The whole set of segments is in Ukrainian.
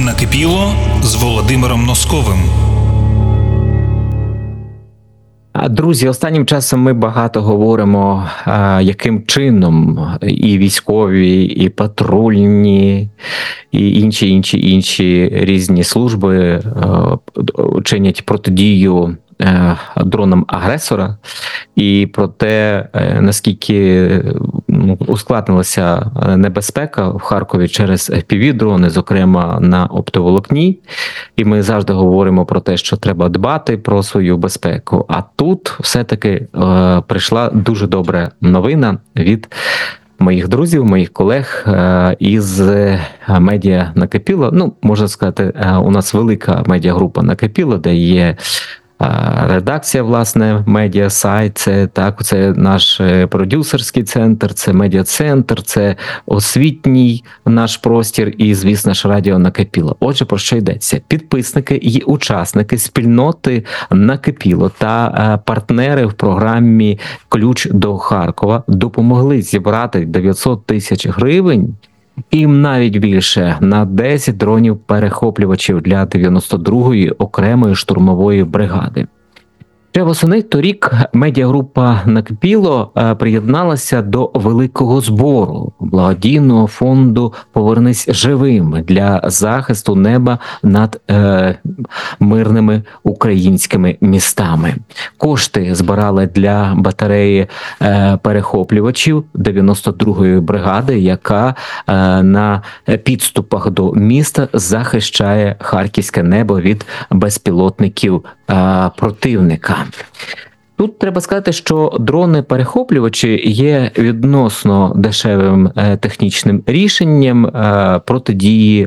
Накипіло з Володимиром Носковим. Друзі, останнім часом ми багато говоримо, яким чином і військові, і патрульні, і інші різні служби чинять протидію дронам агресора, і про те, наскільки ускладнилася небезпека в Харкові через FPV-дрони, зокрема на оптоволокні. І ми завжди говоримо про те, що треба дбати про свою безпеку. А тут все-таки прийшла дуже добра новина від моїх друзів, моїх колег із медіа «Накипіло». Ну, можна сказати, у нас велика медіагрупа «Накипіло», де є редакція, власне, медіасайт, це наш продюсерський центр, це медіа-центр, це освітній наш простір і, звісно ж, радіо «Накипіло». Отже, про що йдеться? Підписники і учасники спільноти «Накипіло» та партнери в програмі «Ключ до Харкова» допомогли зібрати 900 тисяч гривень, і навіть більше, на 10 дронів-перехоплювачів для 92-ї окремої штурмової бригади. Ще восени торік медіагрупа «Накипіло» приєдналася до великого збору благодійного фонду «Повернись живим» для захисту неба над мирними українськими містами. Кошти збирали для батареї перехоплювачів 92-ї бригади, яка на підступах до міста захищає харківське небо від безпілотників противника. Тут треба сказати, що дрони-перехоплювачі є відносно дешевим технічним рішенням протидії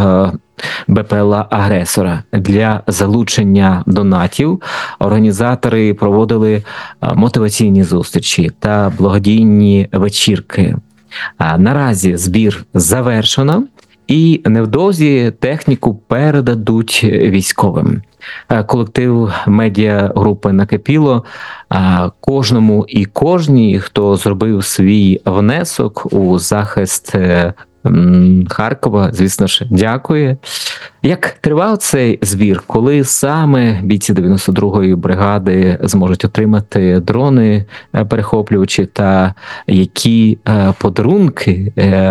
БПЛА-агресора. Для залучення донатів організатори проводили мотиваційні зустрічі та благодійні вечірки. Наразі збір завершено, і невдовзі техніку передадуть військовим. Колектив медіагрупи «Накипіло» кожному і кожній, хто зробив свій внесок у захист Харкова, звісно ж, дякує. Як тривав цей збір, коли саме бійці 92-ї бригади зможуть отримати дрони перехоплювачі, та які подарунки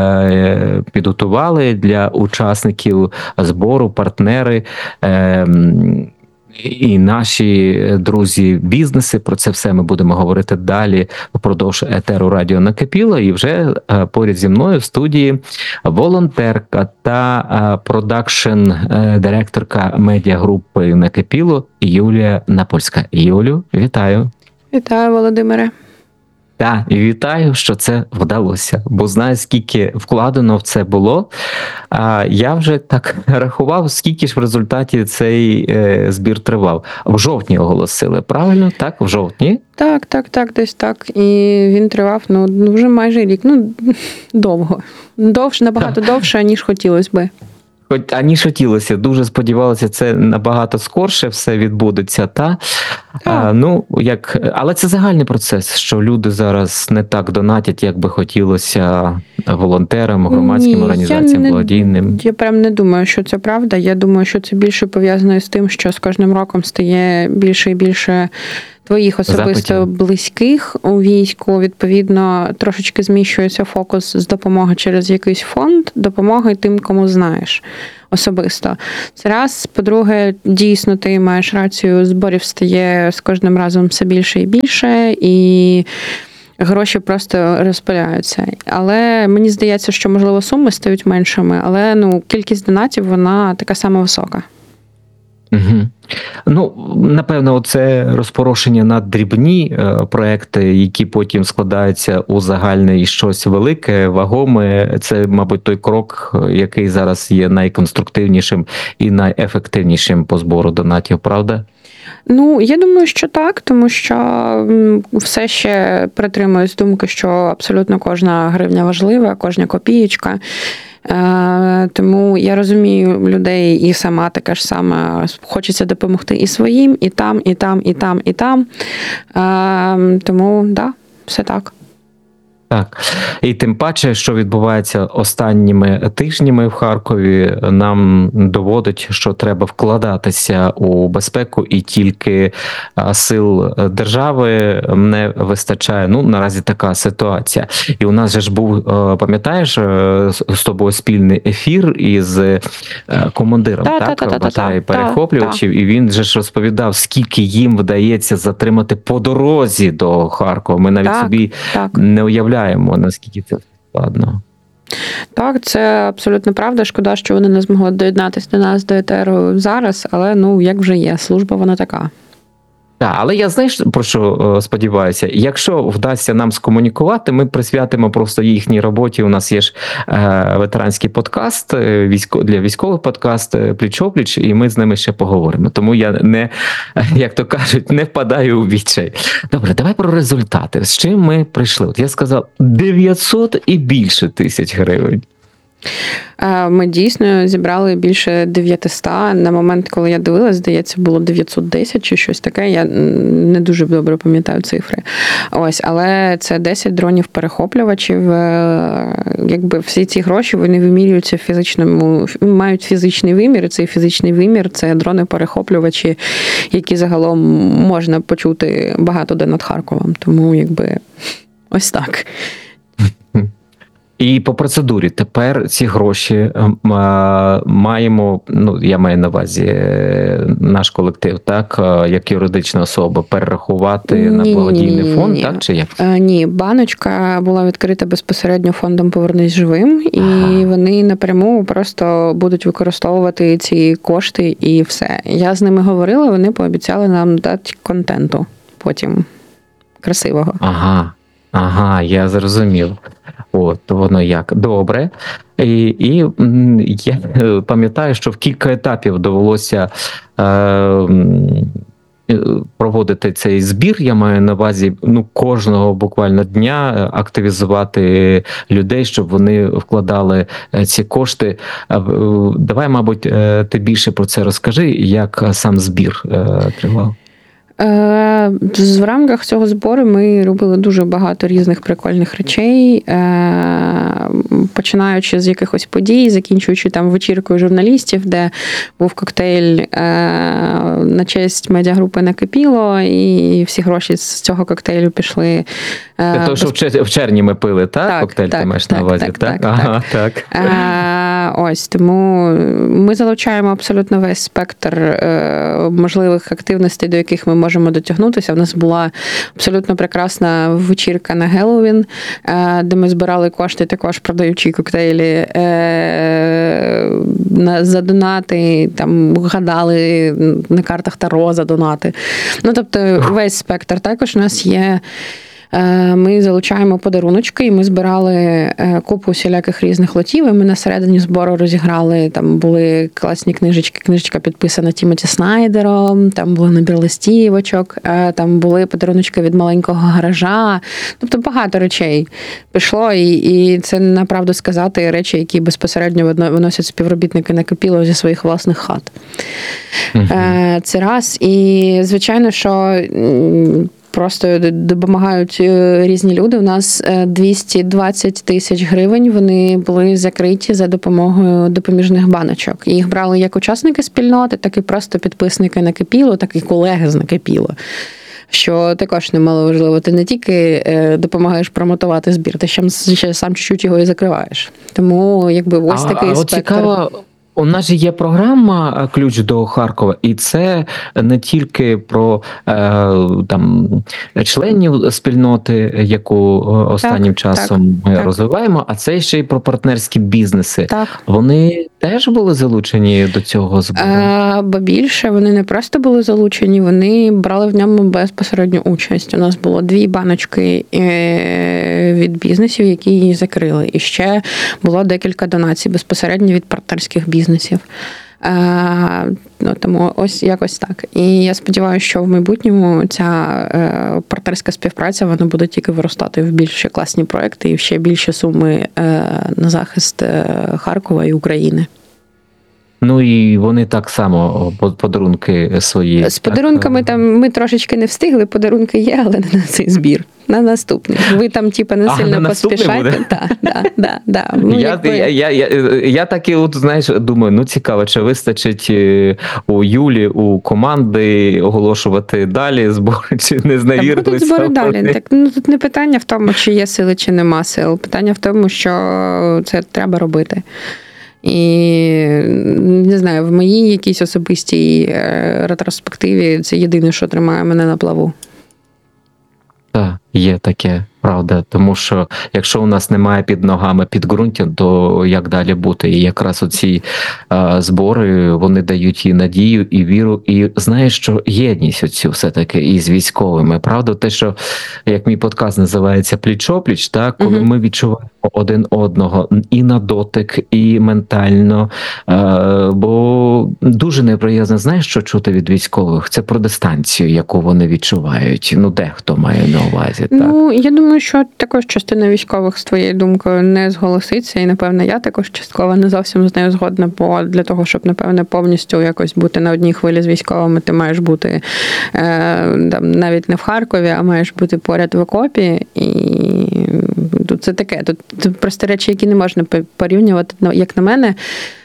підготували для учасників збору партнери і наші друзі-бізнеси? Про це все ми будемо говорити далі впродовж етеру радіо «Накипіло». І вже поряд зі мною в студії волонтерка та продакшн-директорка медіагрупи «Накипіло» Юлія Напольська. Юлю, вітаю. Вітаю, Володимире. Так, і вітаю, що це вдалося, бо знаю, скільки вкладено в це було. Я вже так рахував, скільки ж в результаті цей збір тривав. В жовтні оголосили, правильно? Так, в жовтні? Так, десь так. І він тривав, вже майже рік. Довго. Набагато довше, ніж хотілося би. Аніж хотілося, дуже сподівалися, це набагато скорше все відбудеться, але це загальний процес, що люди зараз не так донатять, як би хотілося волонтерам, громадським організаціям, благодійним. Я прям не думаю, що це правда. Я думаю, що це більше пов'язано з тим, що з кожним роком стає більше і більше твоїх особисто близьких у війську, відповідно, трошечки зміщується фокус з допомоги через якийсь фонд, допомоги тим, кому знаєш особисто. Це раз. По-друге, дійсно, ти маєш рацію, зборів стає з кожним разом все більше і більше, і гроші просто розпиляються. Але мені здається, що, можливо, суми стають меншими, але кількість донатів, вона така сама висока. Напевно, це розпорошення на дрібні проекти, які потім складаються у загальне і щось велике, вагоме. Це, мабуть, той крок, який зараз є найконструктивнішим і найефективнішим по збору донатів, правда? Я думаю, що так, тому що все ще притримуюсь думки, що абсолютно кожна гривня важлива, кожна копієчка. Тому я розумію людей, і сама така ж сама, хочеться допомогти і своїм, і там, і там, і там, і там. Тому, все так. Так, і тим паче, що відбувається останніми тижнями в Харкові, нам доводить, що треба вкладатися у безпеку, і тільки сил держави не вистачає. Ну, наразі така ситуація. І у нас же ж був, пам'ятаєш, з тобою спільний ефір із командиром батареї перехоплювачів, і він же ж розповідав, скільки їм вдається затримати по дорозі до Харкова. Ми навіть собі не уявляємо, наскільки це складно. Так, це абсолютно правда. Шкода, що вони не змогли доєднатися до нас, до етеру зараз, але, ну, як вже є, служба вона така. Так, але я, знаєш, про що сподіваюся? Якщо вдасться нам скомунікувати, ми присвятимо просто їхній роботі. У нас є ж ветеранський подкаст, для військових подкаст «Пліч-опліч», і ми з ними ще поговоримо. Тому я не, як то кажуть, не впадаю у відчай. Добре, давай про результати. З чим ми прийшли? От я сказав, 900 і більше тисяч гривень. Ми дійсно зібрали більше 900. На момент, коли я дивилась, здається, було 910 чи щось таке. Я не дуже добре пам'ятаю цифри. Ось, але це 10 дронів-перехоплювачів. Якби всі ці гроші, вони вимірюються в фізичному, мають фізичний вимір, і цей фізичний вимір – це дрони-перехоплювачі, які загалом можна почути багато де над Харковом. Тому, якби, ось так. І по процедурі тепер ці гроші маємо, ну, я маю на увазі наш колектив, так, як юридична особа, перерахувати на благодійний фонд, так, чи як? Ні, баночка була відкрита безпосередньо фондом «Повернись живим», і вони напряму просто будуть використовувати ці кошти і все. Я з ними говорила, вони пообіцяли нам дати контенту потім красивого. Ага, я зрозумів. От, воно як. Добре. І я пам'ятаю, що в кілька етапів довелося проводити цей збір. Я маю на увазі, ну, кожного буквально дня активізувати людей, щоб вони вкладали ці кошти. Давай, мабуть, ти більше про це розкажи, як сам збір тривав. В рамках цього збору ми робили дуже багато різних прикольних речей, починаючи з якихось подій, закінчуючи там вечіркою журналістів, де був коктейль на честь медіагрупи «Накипіло», і всі гроші з цього коктейлю пішли. Це то, що в червні ми пили, так? Коктейль ти маєш на увазі, так? Так. Ось, тому ми залучаємо абсолютно весь спектр можливих активностей, до яких ми можемо дотягнутися. У нас була абсолютно прекрасна вечірка на Геловін, де ми збирали кошти, також продаючи коктейлі за донати, там гадали на картах Таро за донати. Ну, тобто весь спектр. Також у нас є. Ми залучаємо подаруночки, і ми збирали купу всіляких різних лотів, і ми на середині збору розіграли, там були класні книжечки, книжечка підписана Тімоті Снайдером, там були набір листівочок, там були подаруночки від маленького гаража, тобто багато речей пішло, і це, направду сказати, речі, які безпосередньо виносять співробітники «Накипіло» зі своїх власних хат. Це раз. І, звичайно, що просто допомагають різні люди. У нас 220 тисяч гривень, вони були закриті за допомогою допоміжних баночок. Їх брали як учасники спільноти, так і просто підписники «Накипіло», так і колеги з «Накипіло». Що також немало важливо. Ти не тільки допомагаєш промотувати збір, ти ще сам чуть-чуть його і закриваєш. Тому, якби, ось такий спектр. Цікаво, у нас же є програма «Ключ до Харкова», і це не тільки про там членів спільноти, яку останнім часом ми розвиваємо, а це ще й про партнерські бізнеси. Так. Вони теж були залучені до цього збору? Бо більше, вони не просто були залучені, вони брали в ньому безпосередню участь. У нас було 2 баночки від бізнесів, які її закрили. І ще було декілька донацій безпосередньо від партнерських бізнесів. Ну, тому ось якось так. І я сподіваюся, що в майбутньому ця партнерська співпраця, вона буде тільки виростати в більш класні проекти і в ще більші суми на захист Харкова і України. Ну і вони так само подарунки свої. З подарунками там ми трошечки не встигли, подарунки є, але не на цей збір. На наступний. Ви там, не сильно поспішайте. Так. Ну, я так і, знаєш, думаю, цікаво, чи вистачить у Юлі, у команди оголошувати далі збори, чи не зневірилися? Будуть збори далі. Так, тут не питання в тому, чи є сили, чи нема сил. Питання в тому, що це треба робити. І, не знаю, в моїй якійсь особистій ретроспективі це єдине, що тримає мене на плаву. Так, є таке, правда. Тому що якщо у нас немає під ногами підґрунтя, то як далі бути? І якраз оці збори, вони дають і надію, і віру, і знаєш, що єдність оцю все-таки із військовими. Правда, те, що, як мій подкаст називається «Пліч-опліч», так, коли ми відчуваємо один одного і на дотик, і ментально, бо дуже неприємно, знаєш, що чути від військових? Це про дистанцію, яку вони відчувають. Дехто має на увазі. Так? Я думаю, що також частина військових з твоєю думкою не зголоситься, і, напевно, я також частково не зовсім з нею згодна, бо для того, щоб, напевно, повністю якось бути на одній хвилі з військовими, ти маєш бути навіть не в Харкові, а маєш бути поряд в окопі, і тут це таке, тут просто речі, які не можна порівнювати, як на мене.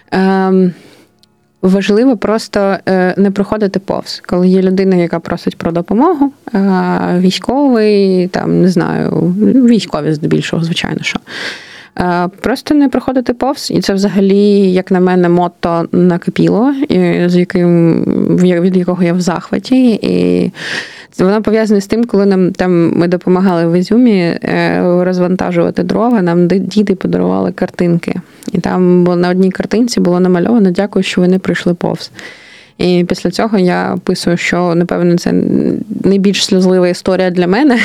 Важливо просто не проходити повз. Коли є людина, яка просить про допомогу, військовий, не знаю, військові здебільшого, звичайно, що. Просто не проходити повз. І це взагалі, як на мене, мотто накипіло, від якого я в захваті. І воно пов'язане з тим, коли ми допомагали в Ізюмі розвантажувати дрова, нам діти подарували картинки. І там на одній картинці було намальовано «Дякую, що ви не прийшли повз». І після цього я описую, що, напевно, це найбільш сльозлива історія для мене.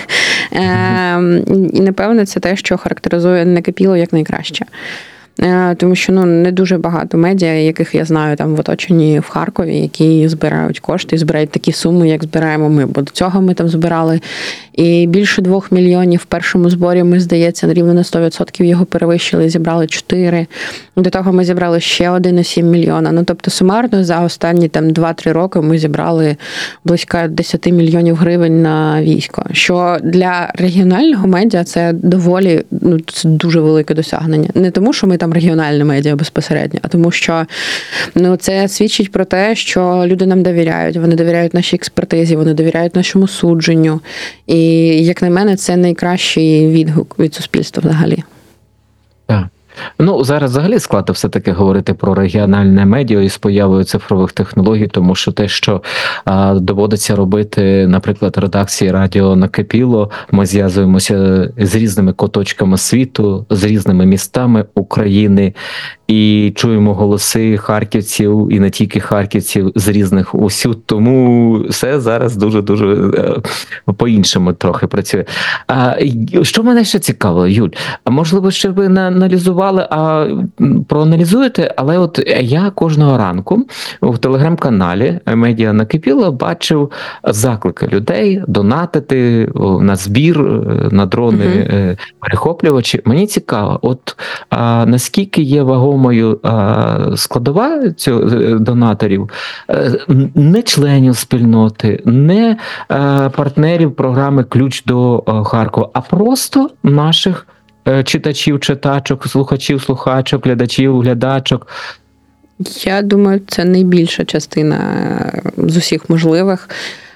І, напевно, це те, що характеризує Накипіло як найкраще. Тому що не дуже багато медіа, яких я знаю там в оточенні в Харкові, які збирають кошти, збирають такі суми, як збираємо ми. Бо до цього ми там збирали і більше 2 мільйонів в першому зборі, ми, здається, рівно на 100% його перевищили, зібрали 4. До того ми зібрали ще 1,7 мільйона. Тобто сумарно за останні 2-3 роки ми зібрали близько 10 мільйонів гривень на військо. Що для регіонального медіа це доволі, це дуже велике досягнення. Не тому, що ми там регіональне медіа безпосередньо, а тому що це свідчить про те, що люди нам довіряють, вони довіряють нашій експертизі, вони довіряють нашому судженню. І, як на мене, це найкращий відгук від суспільства взагалі. Так. Зараз взагалі складно все-таки говорити про регіональне медіа із появою цифрових технологій, тому що те, що доводиться робити, наприклад, редакції радіо Накипіло, ми зв'язуємося з різними куточками світу, з різними містами України і чуємо голоси харківців, і не тільки харківців, з різних усюд, тому все зараз дуже-дуже по-іншому трохи працює. Що мене ще цікаво, Юль, можливо, ще ви аналізували, проаналізуєте, але от я кожного ранку в телеграм-каналі Медіа Накипіло бачив заклики людей донатити на збір, на дрони перехоплювачі. Мені цікаво, от наскільки є вагомою складова цього донаторів, не членів спільноти, не партнерів програми «Ключ до Харкова», а просто наших читачів, читачок, слухачів, слухачок, глядачів, глядачок? Я думаю, це найбільша частина з усіх можливих.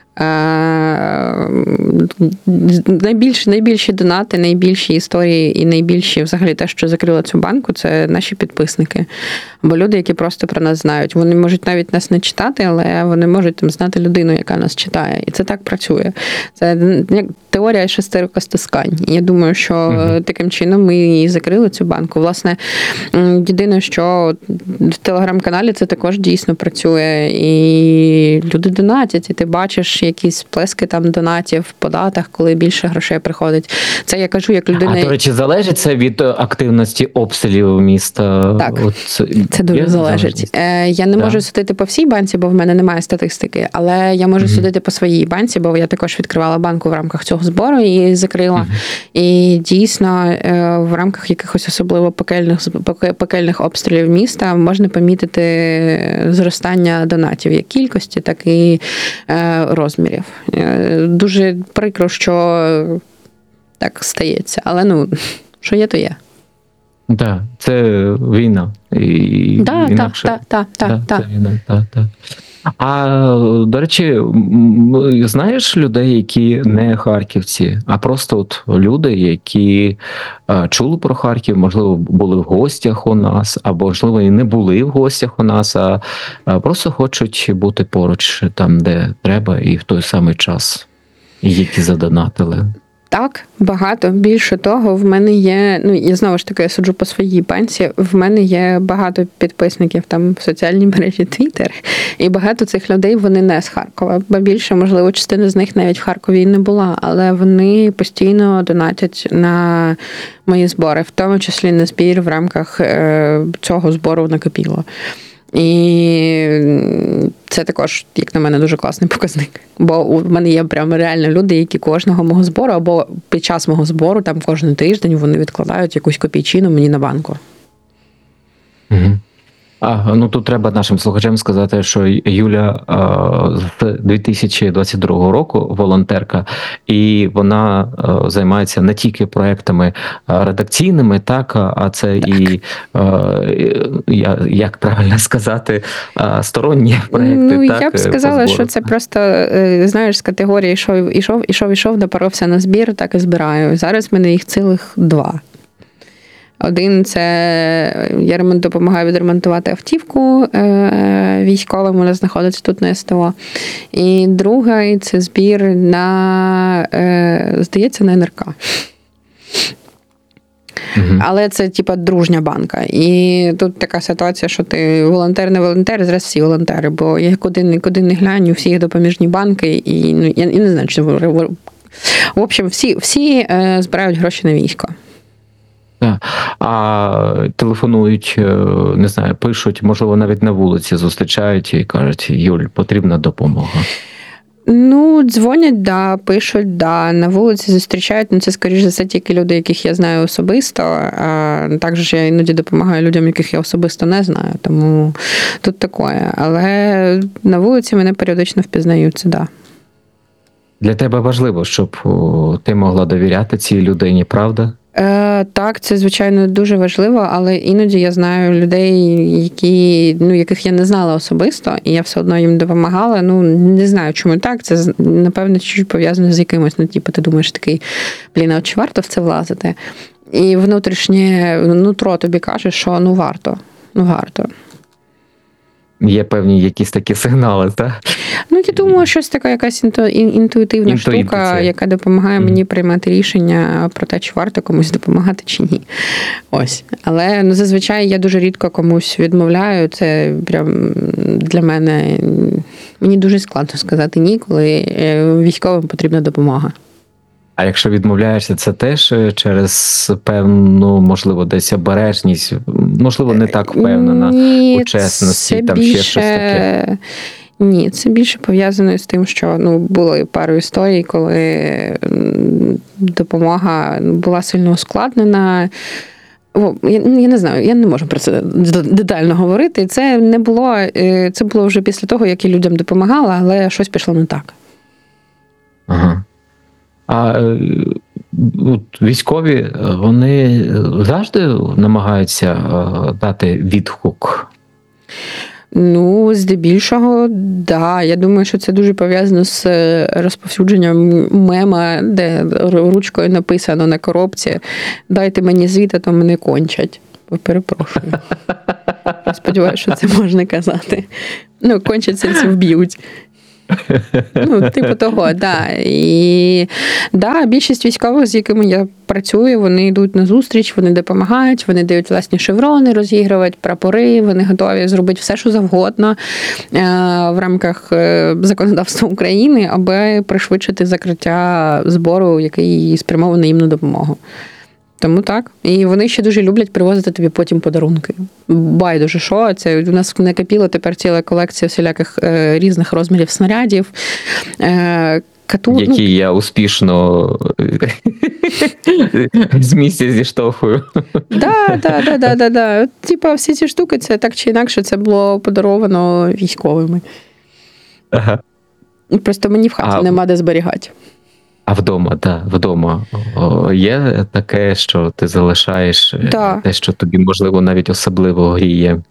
Найбільші донати, найбільші історії і найбільші взагалі те, що закрило цю банку, це наші підписники. Або люди, які просто про нас знають. Вони можуть навіть нас не читати, але вони можуть там знати людину, яка нас читає. І це так працює. Це як теорія 6 рукостискань. Я думаю, що таким чином ми і закрили цю банку. Власне, єдине, що в телеграм-каналі це також дійсно працює. І люди донатять, і ти бачиш, якісь сплески там донатів по датах, коли більше грошей приходить. Це я кажу як людина. А, до речі, залежить це від активності обстрілів міста? Так, це дуже залежить. Я не можу судити по всій банці, бо в мене немає статистики, але я можу судити по своїй банці, бо я також відкривала банку в рамках цього збору і закрила. І дійсно в рамках якихось особливо пекельних обстрілів міста можна помітити зростання донатів як кількості, так і розмірів. Дуже прикро, що так стається, але що є, то є. Так, це війна. Так. А, до речі, знаєш людей, які не харківці, а просто от люди, які чули про Харків, можливо, були в гостях у нас, або, можливо, і не були в гостях у нас, а просто хочуть бути поруч там, де треба, і в той самий час, і які задонатили. Так, багато. Більше того, в мене є, я знову ж таки, я суджу по своїй банці, в мене є багато підписників там в соціальній мережі Twitter, і багато цих людей, вони не з Харкова. Бо більше, можливо, частина з них навіть в Харкові і не була, але вони постійно донатять на мої збори, в тому числі на збір в рамках цього збору накипіло. І це також, як на мене, дуже класний показник. Бо у мене є прямо реально люди, які кожного мого збору, або під час мого збору, там кожен тиждень вони відкладають якусь копійчину мені на банку. Угу. Тут треба нашим слухачам сказати, що Юля з 2022 року волонтерка, і вона займається не тільки проектами редакційними, так, а це і, як правильно сказати, сторонні проекти. Так, я б сказала, що це просто, знаєш, з категорії ішов, допоровся на збір, так і збираю. Зараз в мене їх цілих 2. Один – це я допомагаю відремонтувати автівку військовим, вона знаходиться тут на СТО. І другий – це збір на, здається, на НРК. Але це, дружня банка. І тут така ситуація, що ти волонтер, не волонтер, зараз всі волонтери, бо я куди не глянь, у всіх допоміжні банки, і я не знаю, що... В общем, всі збирають гроші на військо. А телефонують, не знаю, пишуть, можливо, навіть на вулиці зустрічають і кажуть: Юль, потрібна допомога. Дзвонять, да, пишуть, да, на вулиці зустрічають. Це, скоріш за все, тільки люди, яких я знаю особисто. А також я іноді допомагаю людям, яких я особисто не знаю. Тому тут таке. Але на вулиці мене періодично впізнають, це да. Для тебе важливо, щоб ти могла довіряти цій людині, правда? Так, це, звичайно, дуже важливо, але іноді я знаю людей, яких я не знала особисто, і я все одно їм допомагала. Не знаю, чому так. Це, напевно, чуть пов'язано з якимось, ти думаєш такий, а чи варто в це влазити? І внутрішнє нутро тобі каже, що варто. Є певні якісь такі сигнали, так? Я думаю, щось така якась інтуїтивна штука, яка допомагає мені приймати рішення про те, чи варто комусь допомагати, чи ні. Ось. Але зазвичай я дуже рідко комусь відмовляю. Це прям для мене, мені дуже складно сказати ні, коли військовим потрібна допомога. А якщо відмовляєшся, це теж через певну, можливо, десь обережність, можливо, не так впевнена у чесності, там ще щось таке? Ні, це більше пов'язано з тим, що було пару історій, коли допомога була сильно ускладнена. Я не знаю, я не можу про це детально говорити. Це було вже після того, як я людям допомагала, але щось пішло не так. Ага. А військові, вони завжди намагаються дати відгук? Здебільшого, да. Я думаю, що це дуже пов'язано з розповсюдженням мема, де ручкою написано на коробці: дайте мені звіт, а то мене кончать. Перепрошую. Сподіваюся, що це можна казати. Кончать, це вб'ють. Ну, типу того, да. І да, більшість військових, з якими я працюю, вони йдуть на зустріч, вони допомагають, вони дають власні шеврони, розігрують прапори, вони готові зробити все, що завгодно в рамках законодавства України, аби пришвидшити закриття збору, який спрямований їм на допомогу. Тому так. І вони ще дуже люблять привозити тобі потім подарунки. Байдуже що. Це у нас накопіло тепер ціла колекція всіляких різних розмірів снарядів. Які я успішно з місця зіштовхую. Да. Типа всі ці штуки, це так чи інакше, це було подаровано військовими. Ага. Просто мені в хаті нема де зберігати. А вдома, так, вдома є таке, що ти залишаєш те, що тобі, можливо, навіть особливо гріє?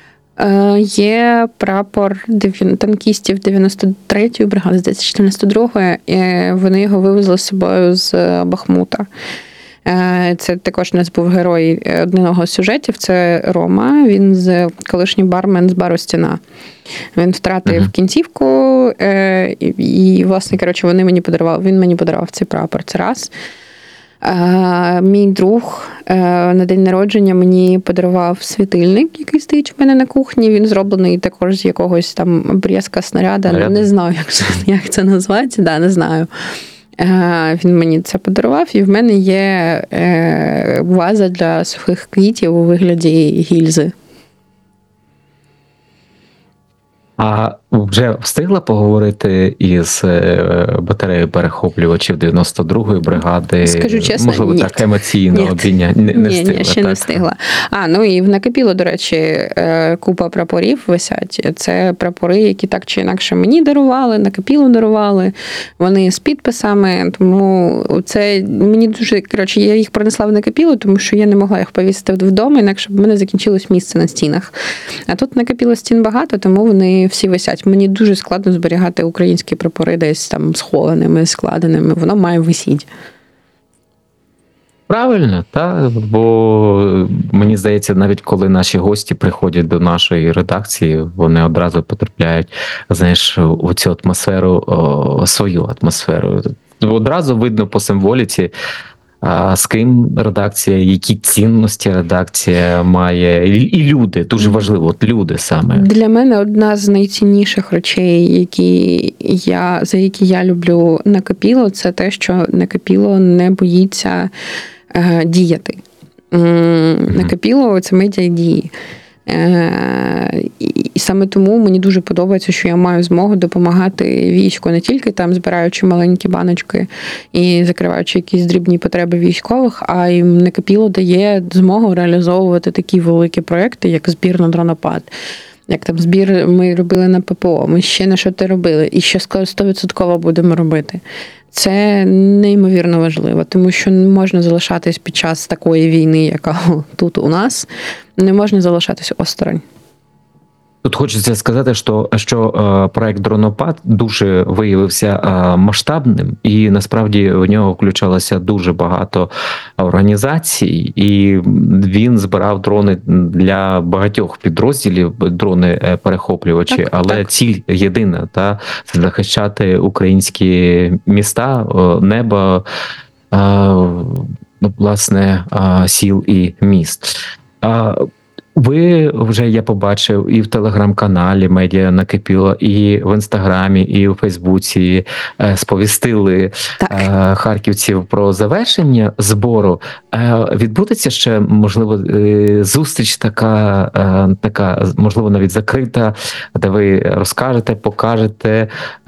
Є прапор танкістів 93-ї бригади, здається, 14-ї. Вони його вивезли з собою з Бахмута. Це також у нас був герой одного з сюжетів, це Рома, він колишній бармен з бару «Стіна». Він втратив кінцівку, і, власне, він мені подарував цей прапор. Це раз. Мій друг на день народження мені подарував світильник, який стоїть у мене на кухні. Він зроблений також з якогось там обрізка снаряда. Не знаю, як це назвати, не знаю. Він мені це подарував, і в мене є ваза для сухих квітів у вигляді гільзи. А вже встигла поговорити із батареєю перехоплювачів 92-ї бригади? Скажу чесно, можливо, ні. так емоційно обійняти? Ні, ще не встигла. Ну і в накопіло, до речі, купа прапорів висять. Це прапори, які так чи інакше мені дарували, накопіло дарували. Вони з підписами, тому це мені дуже, я їх принесла в накопіло, тому що я не могла їх повісити вдома, інакше б в мене закінчилось місце на стінах. А тут накопіло стін багато, тому вони всі висять. Мені дуже складно зберігати українські прапори десь там схованими, складеними. Воно має висіти. Правильно, так. Бо мені здається, навіть коли наші гості приходять до нашої редакції, вони одразу потрапляють, знаєш, у цю атмосферу, свою атмосферу. Одразу видно по символіці, з ким редакція, які цінності редакція має. І люди, дуже важливо, от люди саме. Для мене одна з найцінніших речей, за які я люблю накопіло, це те, що накопіло не боїться діяти. Накопіло – це медіа дії. І саме тому мені дуже подобається, що я маю змогу допомагати війську не тільки там збираючи маленькі баночки і закриваючи якісь дрібні потреби військових, а й накопіло дає змогу реалізовувати такі великі проекти, як збір на дронопад. Як там збір ми робили на ППО, ми ще на що те робили, і ще 100% будемо робити. Це неймовірно важливо, тому що не можна залишатись під час такої війни, яка тут у нас, не можна залишатись осторонь. Тут хочеться сказати, що проект «Дронопад» дуже виявився масштабним, і насправді в нього включалося дуже багато організацій, і він збирав дрони для багатьох підрозділів, дрони-перехоплювачі, але ціль єдина – це захищати українські міста, небо, власне, сіл і міст. Ви вже, я побачив, і в телеграм-каналі «Медіа накипіло», і в інстаграмі, і у Фейсбуці сповістили харківців про завершення збору. Відбудеться ще, можливо, зустріч така, можливо, навіть закрита, де ви розкажете, покажете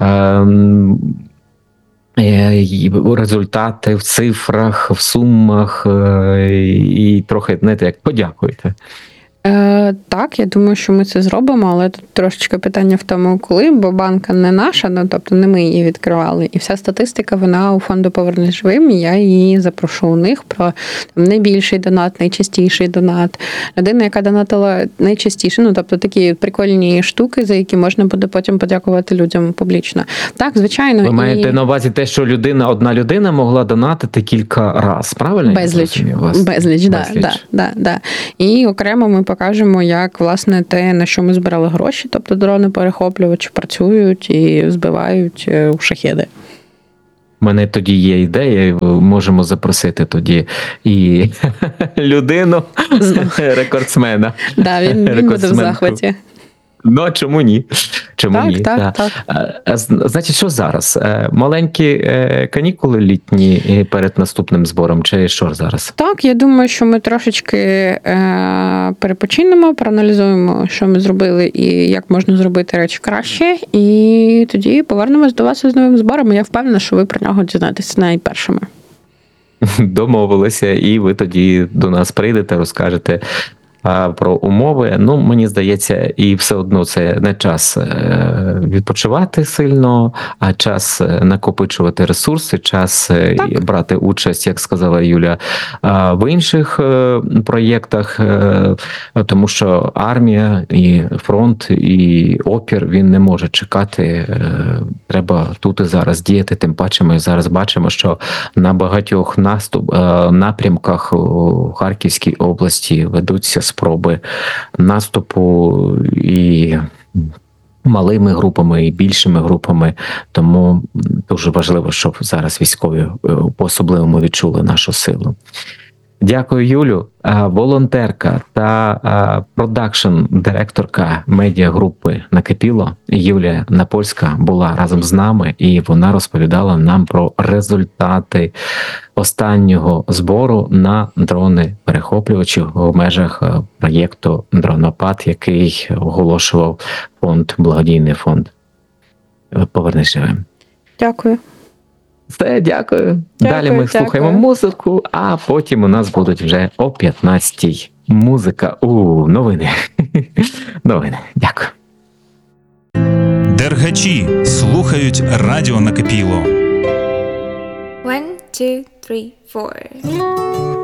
результати в цифрах, в сумах, і трохи, знаєте, як подякуєте. Так, я думаю, що ми це зробимо, але тут трошечки питання в тому, коли, бо банка не наша, тобто не ми її відкривали. І вся статистика, вона у фонду «Повернись живим», і я її запрошу у них про найбільший донат, найчастіший донат. Людина, яка донатила найчастіше, тобто такі прикольні штуки, за які можна буде потім подякувати людям публічно. Так, звичайно. Ви маєте на увазі те, що одна людина могла донатити кілька разів, правильно? Безліч, да. І окремо ми покажемо, як, власне, те, на що ми збирали гроші, тобто дрони-перехоплювачі працюють і збивають шахеди. У мене тоді є ідея, можемо запросити тоді і людину, рекордсмена. Так, він буде в захваті. Ну, а чому ні? Чому ні? Так. Значить, що зараз? Маленькі канікули літні перед наступним збором, чи що зараз? Так, я думаю, що ми трошечки перепочинемо, проаналізуємо, що ми зробили і як можна зробити речі краще, і тоді повернемось до вас із новим збором. Я впевнена, що ви про нього дізнаєтеся найпершими. Домовилися, і ви тоді до нас прийдете, розкажете про умови. Ну, мені здається, і все одно це не час відпочивати сильно, а час накопичувати ресурси, час брати участь, як сказала Юля, в інших проєктах, тому що армія і фронт, і опір, він не може чекати. Треба тут і зараз діяти, тим паче ми зараз бачимо, що на багатьох напрямках у Харківській області ведуться спроби наступу і малими групами, і більшими групами. Тому дуже важливо, щоб зараз військові по-особливому відчули нашу силу. Дякую, Юлю. Волонтерка та продакшн-директорка медіагрупи «Накипіло» Юлія Напольська була разом з нами, і вона розповідала нам про результати останнього збору на дрони-перехоплювачі в межах проєкту «Дронопад», який оголошував благодійний фонд «Повернись живим». Дякую. Все, дякую. Далі ми слухаємо музику, а потім у нас будуть вже о 15-й музика. Новини. Новини. Дякую. Дергачі слухають радіо Накипіло. 1, 2, 3, 4.